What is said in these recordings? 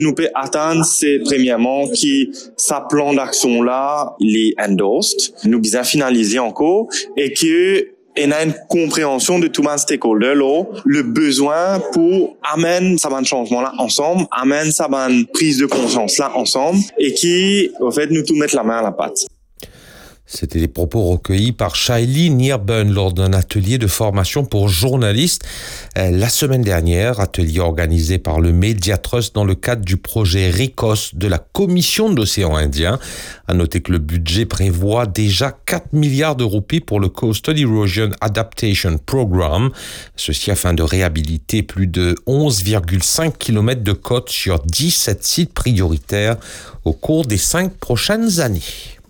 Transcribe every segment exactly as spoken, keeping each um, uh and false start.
Nous pouvons atteindre, c'est premièrement qui sa plan d'action là, il est endorsed, nous bien finalisé encore et que on a une compréhension de tout le stakeholder là, le besoin pour amener ça un changement là ensemble, amener ça une prise de conscience là ensemble et qui en fait nous tout mettre la main à la pâte. C'était les propos recueillis par Shaili Nirben lors d'un atelier de formation pour journalistes la semaine dernière, atelier organisé par le Media Trust dans le cadre du projet RICOS de la Commission de l'océan Indien. À noter que le budget prévoit déjà quatre milliards de roupies pour le Coastal Erosion Adaptation Programme, ceci afin de réhabiliter plus de onze virgule cinq kilomètres de côte sur dix-sept sites prioritaires au cours des cinq prochaines années.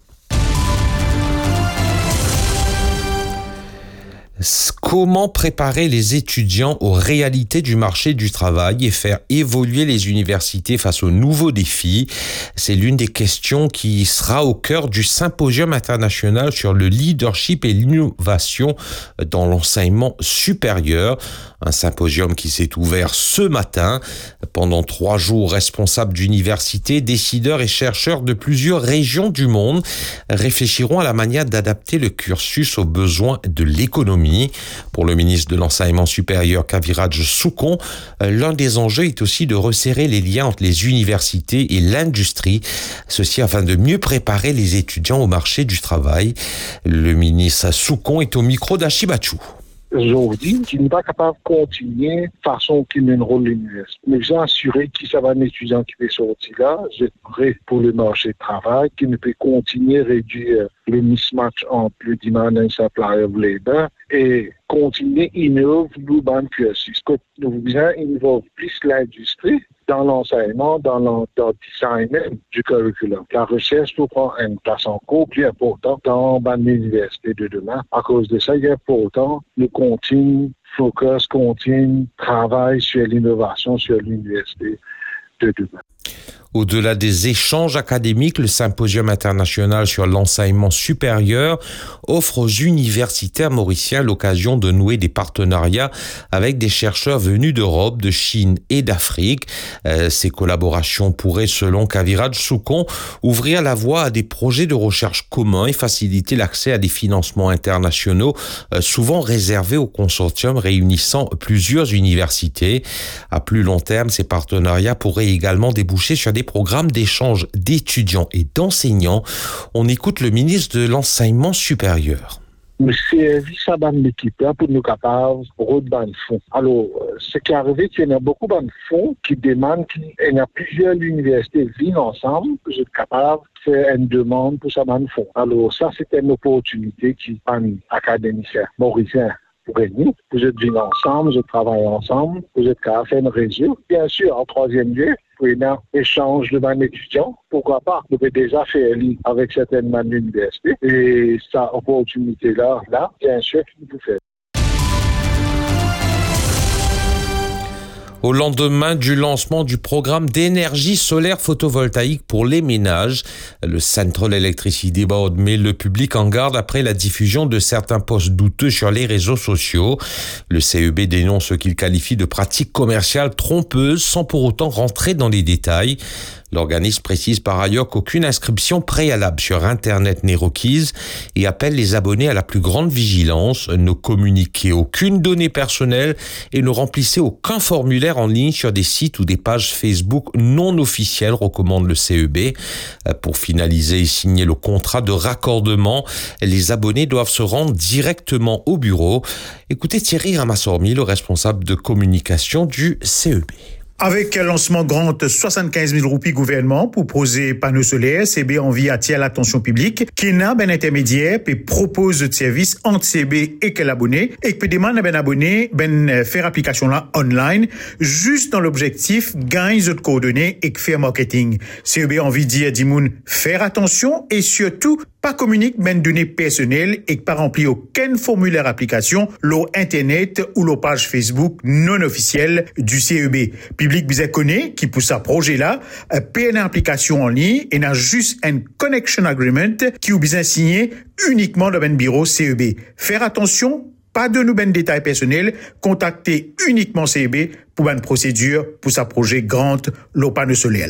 Comment préparer les étudiants aux réalités du marché du travail et faire évoluer les universités face aux nouveaux défis? C'est l'une des questions qui sera au cœur du symposium international sur le leadership et l'innovation dans l'enseignement supérieur. Un symposium qui s'est ouvert ce matin. Pendant trois jours, responsables d'universités, décideurs et chercheurs de plusieurs régions du monde réfléchiront à la manière d'adapter le cursus aux besoins de l'économie. Pour le ministre de l'Enseignement supérieur Kaviraj Soukon, l'un des enjeux est aussi de resserrer les liens entre les universités et l'industrie, ceci afin de mieux préparer les étudiants au marché du travail. Le ministre Soukon est au micro d'Achibachou. Aujourd'hui, qui n'est pas capable de continuer de façon qui mène rôle l'université. Mais j'ai assuré qu'il y a un étudiant qui peut sortir là, j'ai prêt pour le marché du travail, qui ne peut continuer à réduire le mismatch entre le demand and supply of labor et continuer à innover le cursus. Nous bien involver plus l'industrie dans l'enseignement, dans le design du curriculum. La recherche peut prendre une place encore plus importante dans l'université de demain. À cause de ça, il est important de continuer, focus, continue, travail sur l'innovation sur l'université de demain. Au-delà des échanges académiques, le symposium international sur l'enseignement supérieur offre aux universitaires mauriciens l'occasion de nouer des partenariats avec des chercheurs venus d'Europe, de Chine et d'Afrique. Euh, ces collaborations pourraient, selon Kaviraj Soukon, ouvrir la voie à des projets de recherche communs et faciliter l'accès à des financements internationaux, euh, souvent réservés aux consortiums réunissant plusieurs universités. À plus long terme, ces partenariats pourraient également déboucher sur des programmes d'échange d'étudiants et d'enseignants. On écoute le ministre de l'Enseignement supérieur. Le service à l'équipe pour nous capables de de fonds. Alors, ce qui est arrivé, c'est qu'il y a beaucoup de fonds qui demandent qu'il y a plusieurs universités qui viennent ensemble, pour être capables de faire une demande pour ça de fonds. Alors, ça, c'était une opportunité qui parmi académiciens mauriciens pour nous, vous êtes venus ensemble, vous travaillez ensemble, vous êtes capable de faire une réseau. Bien sûr, en troisième lieu, vous pouvez un échange de ban étudiants. Pourquoi pas? Vous pouvez déjà faire lien avec certaines man universités. Et cette opportunité-là, là, bien sûr, vous pouvez faire. Au lendemain du lancement du programme d'énergie solaire photovoltaïque pour les ménages, le Central Electricity Board met le public en garde après la diffusion de certains posts douteux sur les réseaux sociaux. Le C E B dénonce ce qu'il qualifie de pratiques commerciales trompeuses sans pour autant rentrer dans les détails. L'organisme précise par ailleurs qu'aucune inscription préalable sur Internet n'est requise et appelle les abonnés à la plus grande vigilance, ne communiquer aucune donnée personnelle et ne remplissez aucun formulaire en ligne sur des sites ou des pages Facebook non officielles, recommande le C E B. Pour finaliser et signer le contrat de raccordement, les abonnés doivent se rendre directement au bureau. Écoutez Thierry Ramassormi, le responsable de communication du C E B. Avec le lancement grand soixante-quinze mille roupies gouvernement pour poser panneaux solaires, C B envie attirer l'attention publique, qui n'a ben intermédiaire et propose de services entre C B et quel abonné, et qui peut demander ben abonné ben faire application là online, juste dans l'objectif gagner de coordonnées et faire marketing. C B envie dire Dimoun faire attention et surtout pas communique ben données personnelles et pas remplir aucun formulaire application, leur internet ou leur page Facebook non officielle du C E B. Public bien connaît qui pour sa projet là, paie une application en ligne et n'a juste un connection agreement qui ou bien signé uniquement dans un bureau C E B. Faire attention, Pas de nouveaux détails personnels, contactez uniquement C E B pour une procédure pour sa projet Grant, l'eau panneau solaire.